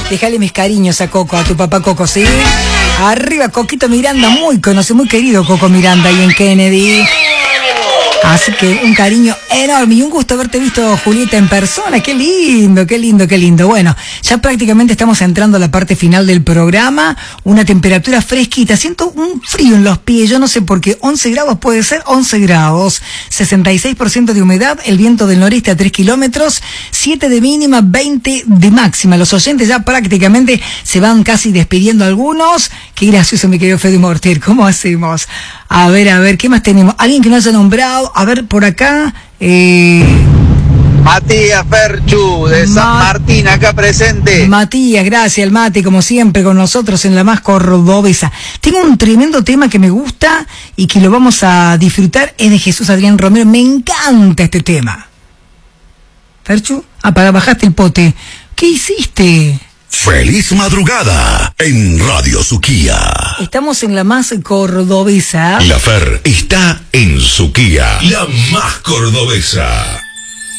Déjale mis cariños a Coco, a tu papá Coco, ¿sí? Arriba, Coquito Miranda, muy conocido, muy querido Coco Miranda ahí en Kennedy. Así que un cariño enorme y un gusto haberte visto, Julieta, en persona. Qué lindo, qué lindo, qué lindo. Bueno, ya prácticamente estamos entrando a la parte final del programa. Una temperatura fresquita. Siento un frío en los pies. Yo no sé por qué. 11 grados puede ser, 11 grados. 66% de humedad. El viento del noreste a 3 kilómetros. 7 de mínima, 20 de máxima. Los oyentes ya prácticamente se van casi despidiendo algunos. Qué gracioso, mi querido Fede Mortier. ¿Cómo hacemos? A ver, ¿qué más tenemos? ¿Alguien que no haya nombrado? A ver, por acá. Matías Ferchu, de San Martín, acá presente. Matías, gracias, el Mati, como siempre, con nosotros en la más cordobesa. Tengo un tremendo tema que me gusta y que lo vamos a disfrutar. Es de Jesús Adrián Romero. Me encanta este tema. Ferchu, bajaste el pote. ¿Qué hiciste? Feliz madrugada en Radio Suquía. Estamos en la más cordobesa. La Fer está en Suquía, la más cordobesa.